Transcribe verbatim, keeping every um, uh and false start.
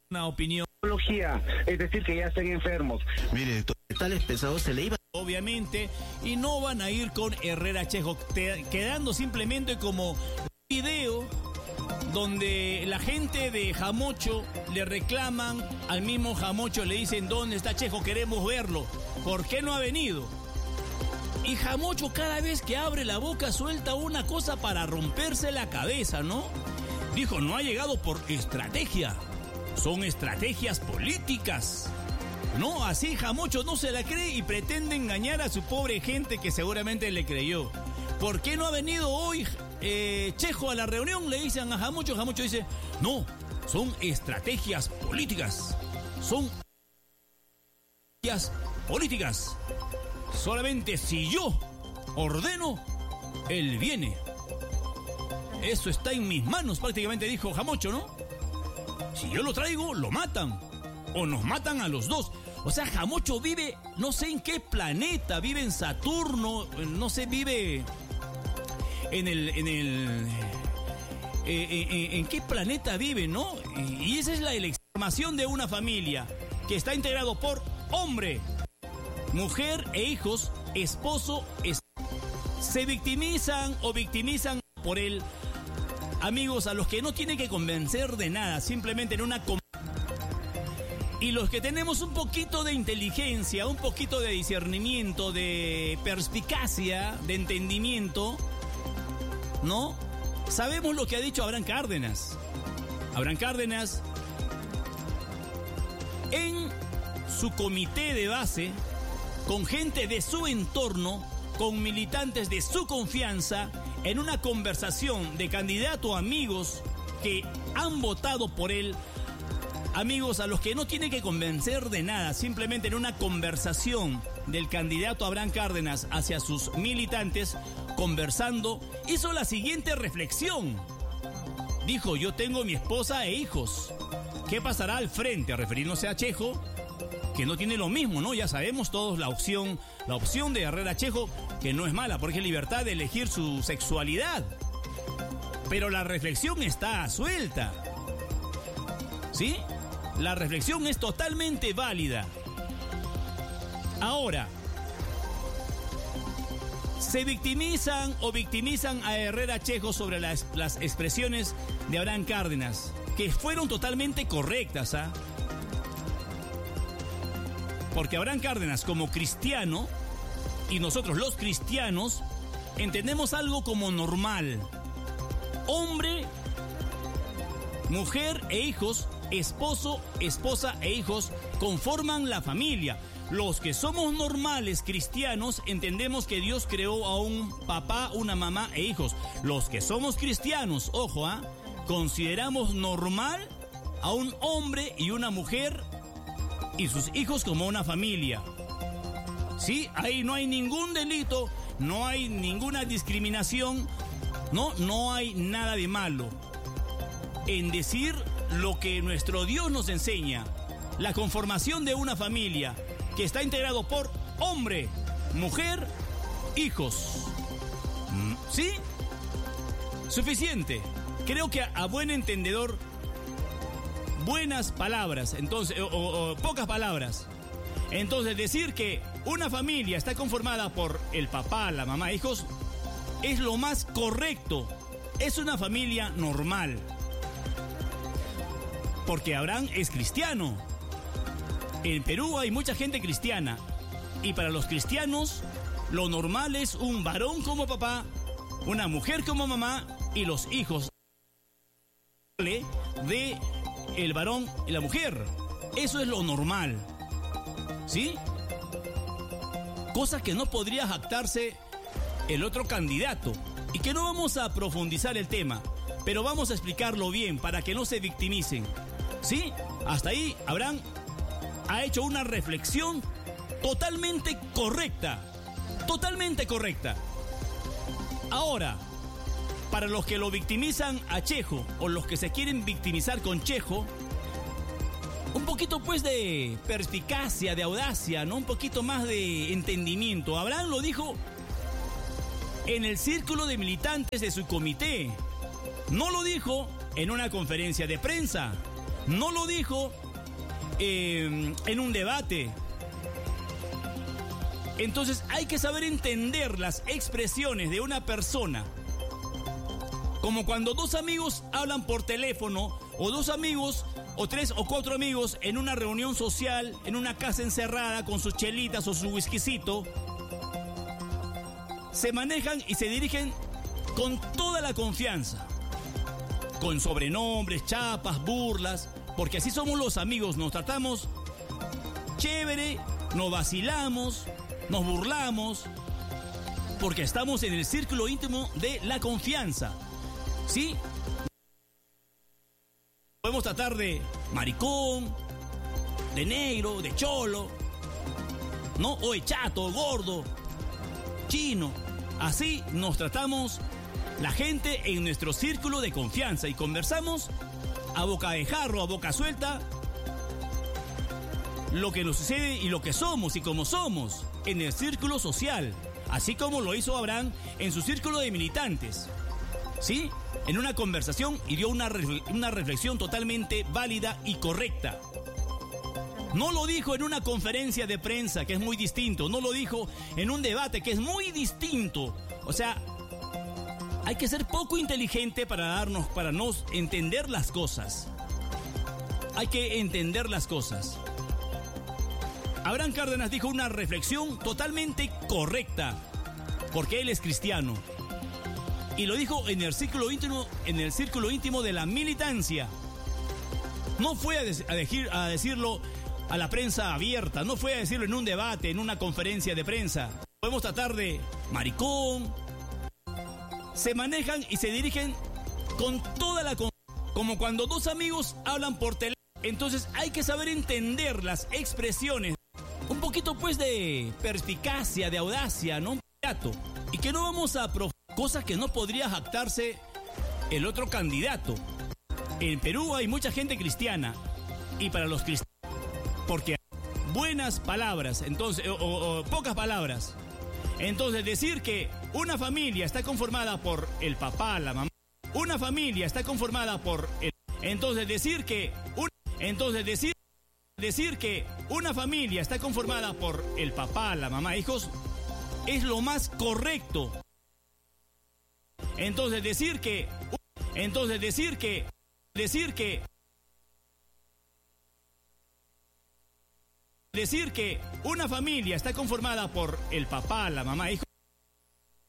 una opinión. Es decir, que ya estén enfermos. Mire, tales pesados se le iba. Obviamente, y no van a ir con Herrera Chejo, te, quedando simplemente como un video donde la gente de Jamocho le reclaman al mismo Jamocho, le dicen: ¿dónde está Chejo? Queremos verlo. ¿Por qué no ha venido? Y Jamocho cada vez que abre la boca suelta una cosa para romperse la cabeza, ¿no? Dijo: no ha llegado por estrategia, son estrategias políticas. No, así Jamocho no se la cree y pretende engañar a su pobre gente que seguramente le creyó. ¿Por qué no ha venido hoy eh, Chejo a la reunión? Le dicen a Jamocho. Jamocho dice: no, son estrategias políticas. Son estrategias políticas. Solamente si yo ordeno, él viene. Eso está en mis manos, prácticamente dijo Jamocho, ¿no? Si yo lo traigo, lo matan. O nos matan a los dos. O sea, Jamocho vive, no sé en qué planeta, vive en Saturno, no sé, vive en el, en el, eh, eh, en qué planeta vive, ¿no? Y esa es la formación de una familia que está integrado por hombre, mujer e hijos, esposo, es... se victimizan o victimizan por él, amigos, a los que no tienen que convencer de nada, simplemente en una y los que tenemos un poquito de inteligencia, un poquito de discernimiento, de perspicacia, de entendimiento, ¿no? Sabemos lo que ha dicho Abraham Cárdenas. Abraham Cárdenas, en su comité de base, con gente de su entorno, con militantes de su confianza, en una conversación de candidato a amigos que han votado por él, amigos a los que no tiene que convencer de nada, simplemente en una conversación del candidato Abraham Cárdenas hacia sus militantes, conversando, hizo la siguiente reflexión. Dijo: yo tengo mi esposa e hijos. ¿Qué pasará al frente? Refiriéndose a Chejo, que no tiene lo mismo, ¿no? Ya sabemos todos la opción, la opción de Herrera Chejo, que no es mala, porque es libertad de elegir su sexualidad. Pero la reflexión está suelta, ¿sí? La reflexión es totalmente válida. Ahora, se victimizan o victimizan a Herrera Chejo sobre las, las expresiones de Abraham Cárdenas, que fueron totalmente correctas, ¿ah? Porque Abraham Cárdenas, como cristiano, y nosotros los cristianos, entendemos algo como normal. Hombre, mujer e hijos, esposo, esposa e hijos conforman la familia. Los que somos normales cristianos entendemos que Dios creó a un papá, una mamá e hijos. Los que somos cristianos, ojo, ¿ah? Consideramos normal a un hombre y una mujer y sus hijos como una familia. Sí, ahí no hay ningún delito, no hay ninguna discriminación, no, no hay nada de malo en decir lo que nuestro Dios nos enseña, la conformación de una familia que está integrado por hombre, mujer, hijos. ¿Sí? Suficiente. Creo que a, a buen entendedor, buenas palabras, entonces, o, o, o pocas palabras. Entonces, decir que una familia está conformada por el papá, la mamá, hijos, es lo más correcto. Es una familia normal. Porque Abraham es cristiano. En Perú hay mucha gente cristiana. Y para los cristianos, lo normal es un varón como papá, una mujer como mamá y los hijos de el varón y la mujer. Eso es lo normal. ¿Sí? Cosa que no podría jactarse el otro candidato. Y que no vamos a profundizar el tema, pero vamos a explicarlo bien para que no se victimicen. ¿Sí? Hasta ahí Abraham ha hecho una reflexión totalmente correcta. Totalmente correcta. Ahora, para los que lo victimizan a Chejo o los que se quieren victimizar con Chejo, un poquito pues de perspicacia, de audacia, ¿no? Un poquito más de entendimiento. Abraham lo dijo en el círculo de militantes de su comité. No lo dijo en una conferencia de prensa. No lo dijo eh, en un debate. Entonces hay que saber entender las expresiones de una persona. Como cuando dos amigos hablan por teléfono, o dos amigos, o tres o cuatro amigos en una reunión social, en una casa encerrada con sus chelitas o su whiskycito, se manejan y se dirigen con toda la confianza, con sobrenombres, chapas, burlas, porque así somos los amigos, nos tratamos chévere, nos vacilamos, nos burlamos, porque estamos en el círculo íntimo de la confianza, ¿sí? Podemos tratar de maricón, de negro, de cholo, ¿no? O de chato, gordo, chino. Así nos tratamos la gente en nuestro círculo de confianza y conversamos a boca de jarro, a boca suelta, lo que nos sucede y lo que somos y cómo somos en el círculo social, así como lo hizo Abraham en su círculo de militantes, ¿sí? En una conversación y dio una, una reflexión totalmente válida y correcta. No lo dijo en una conferencia de prensa, que es muy distinto. No lo dijo en un debate, que es muy distinto. O sea, hay que ser poco inteligente para darnos, para no entender las cosas. Hay que entender las cosas. Abraham Cárdenas dijo una reflexión totalmente correcta, porque él es cristiano. Y lo dijo en el círculo íntimo, en el círculo íntimo de la militancia. No fue a, de, a, decir, a decirlo a la prensa abierta, no fue a decirlo en un debate, en una conferencia de prensa. Podemos tratar de maricón. Se manejan y se dirigen con toda la... Como cuando dos amigos hablan por teléfono. Entonces hay que saber entender las expresiones. Un poquito pues de perspicacia, de audacia, ¿no? Y que no vamos a... Prof cosas que no podría jactarse el otro candidato. En Perú hay mucha gente cristiana. Y para los cristianos... Porque buenas palabras, entonces, o, o, o pocas palabras. Entonces decir que una familia está conformada por el papá, la mamá. Una familia está conformada por el... Entonces decir que... Un, entonces decir... Decir que una familia está conformada por el papá, la mamá, hijos, es lo más correcto. Entonces decir que... Entonces decir que... Decir que... Decir que una familia está conformada por el papá, la mamá, hijos,